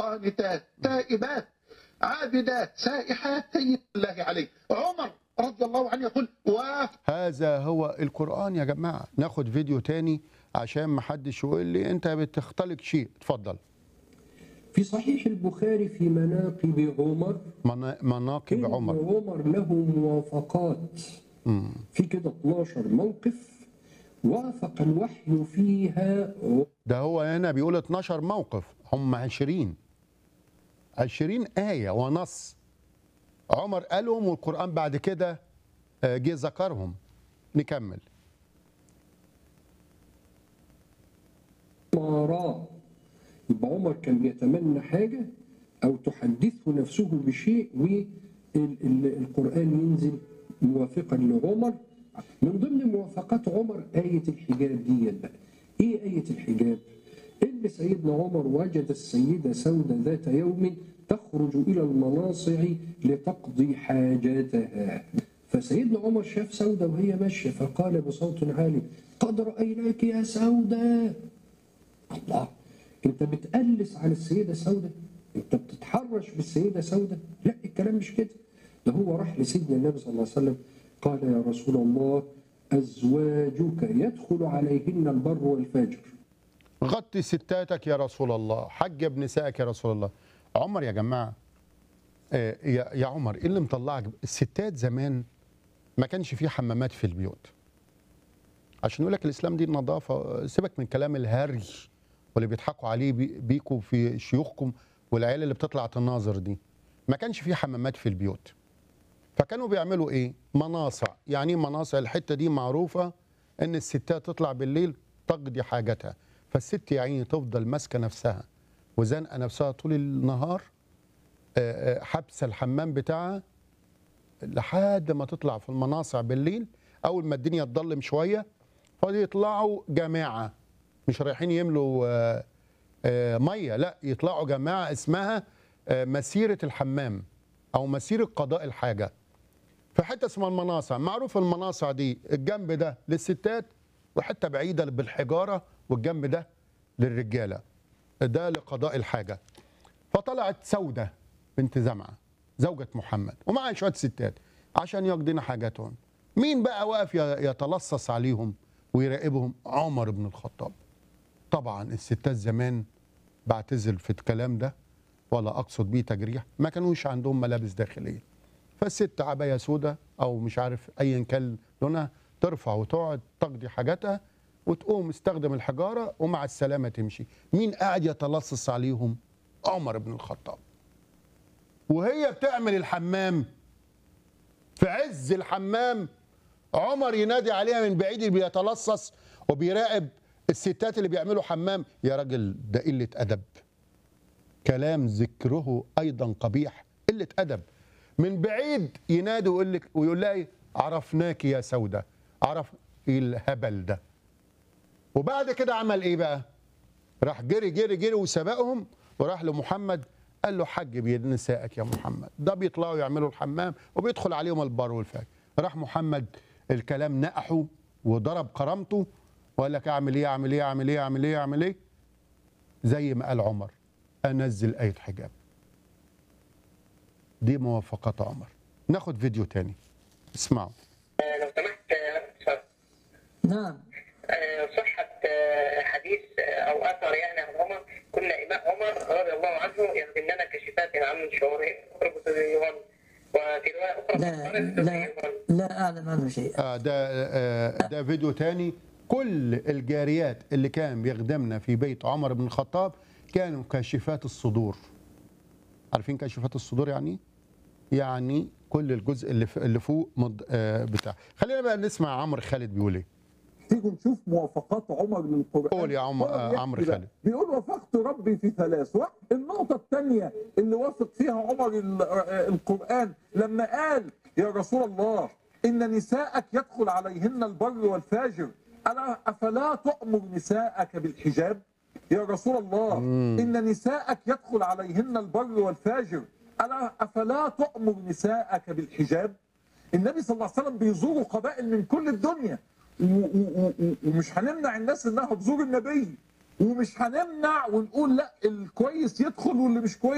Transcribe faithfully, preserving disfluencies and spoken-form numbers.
قانتات تائبات عابدات سائحات تيب الله عليه. عمر رضي الله عنه يقول وافق. هذا هو القرآن يا جماعة. ناخد فيديو تاني عشان ما حدش يقول لي انت بتختلق شيء. اتفضل. في صحيح البخاري في مناقب عمر منا- مناقب إن عمر. عمر له موافقات مم. في كده اتناشر موقف وافق الوحي فيها. ده هو هنا بيقول اتناشر موقف، هم عشرين عشرين آية ونص عمر قالهم، والقرآن بعد كده آه، جه ذكرهم. نكمل. عمر يبقى عمر كان بيتمنى حاجة أو تحدثه نفسه بشيء والقرآن ينزل موافقا لعمر. من ضمن موافقات عمر آية الحجاب دي بقى. إيه آية الحجاب؟ إن سيدنا عمر وجد السيدة سودة ذات يوم تخرج إلى المناصع لتقضي حاجاتها، فسيدنا عمر شاف سودة وهي ماشية فقال بصوت عالي: قد رأيناك يا سودة. الله، انت بتقلس على السيدة سودة؟ انت بتتحرش بالسيدة سودة؟ لا، الكلام مش كده. ده هو راح لسيدنا النبي صلى الله عليه وسلم قال: يا رسول الله، أزواجك يدخل عليهن البر والفاجر. غطي ستاتك يا رسول الله، حجب نسائك يا رسول الله. عمر يا جماعة، آه، يا يا عمر، ايه اللي مطلعك؟ الستات زمان ما كانش فيه حمامات في البيوت، عشان يقول لك الاسلام دي النظافه. سيبك من كلام الهري واللي بيضحكوا عليه بي- بيكوا في شيوخكم والعيال اللي بتطلع تناظر دي. ما كانش فيه حمامات في البيوت، فكانوا بيعملوا ايه؟ مناصع. يعني ايه مناصع؟ الحته دي معروفه ان الستات تطلع بالليل تقضي حاجتها، فالست يا عيني تفضل ماسكه نفسها وزنقه نفسها طول النهار، آه، آه، حبسه الحمام بتاعها لحد ما تطلع في المناصع بالليل. اول ما الدنيا تضلم شويه فيطلعوا جماعه، مش رايحين يملوا آه، آه، ميه، لا، يطلعوا جماعه اسمها آه، مسيره الحمام او مسيره قضاء الحاجه. في حته اسمها المناصع. معروف المناصع دي الجنب ده للستات وحته بعيده بالحجاره، والجنب ده للرجاله، ده لقضاء الحاجه. فطلعت سودة بنت زمعة زوجة محمد ومعها شوية ستات عشان يقضين حاجاتهم. مين بقى واقف يتلصص عليهم ويراقبهم؟ عمر بن الخطاب. طبعا الستات زمان، بعتذر في الكلام ده ولا أقصد بيه تجريح، ما كانوش عندهم ملابس داخلية، فالست عباية سودة أو مش عارف أيا كان لونها ترفع وتقعد تقضي حاجاتها وتقوم استخدم الحجارة ومع السلامة تمشي. مين قاعد يتلصص عليهم؟ عمر بن الخطاب. وهي بتعمل الحمام في عز الحمام، عمر ينادي عليها من بعيد اللي بيتلصص وبيراقب الستات اللي بيعملوا حمام: يا راجل ده قلة أدب. كلام ذكره أيضا قبيح، قلة أدب. من بعيد ينادي ويقول لك ويقول لها: عرفناك يا سودة. عرف ايه الهبل ده؟ وبعد كده عمل ايه بقى؟ راح جري جري جري وسبقهم وراح لمحمد قال له: حجب يد نسائك يا محمد، ده بيطلعوا يعملوا الحمام وبيدخل عليهم البر والفجر. راح محمد الكلام نقحه وضرب كرامته وقال لك: اعمل ايه اعمل ايه اعمل ايه اعمل ايه اعمل ايه زي ما قال عمر، انزل آية حجاب. دي موافقات عمر. ناخد فيديو تاني، اسمعوا. لو سمحت أستاذ. نعم. آه، صحة آه، حديث آه، أو أثر يعني عن عمر: كنا إماء عمر رضي الله عنه يخدم لنا كشفات عن شعوره قرب اليوم. وفي رواية أخرى لا لا لا أعلم عنه شيء. آه ده آه ده فيديو تاني. كل الجاريات اللي كان بيخدمنا في بيت عمر بن الخطاب كانوا كاشفات الصدور. عارفين كاشفات الصدور يعني؟ يعني كل الجزء اللي اللي فوق مض... آه بتاع. خلينا بقى نسمع عمرو خالد بيقول ايه. تيجي نشوف موافقات عمر للقرآن. قول يا عم آه عمرو خالد. بيقول: وافقت ربي في ثلاث. النقطة الثانية اللي وافق فيها عمر القرآن لما قال: يا رسول الله، إن نساءك يدخل عليهن البر والفاجر، ألا أفلا تؤمر نساءك بالحجاب؟ يا رسول الله، مم. إن نساءك يدخل عليهن البر والفاجر، ألا أفلا تؤمر نساءك بالحجاب؟ النبي صلى الله عليه وسلم بيزور قبائل من كل الدنيا، ومش هنمنع الناس انها تزور النبي، ومش هنمنع ونقول لا الكويس يدخل واللي مش كويس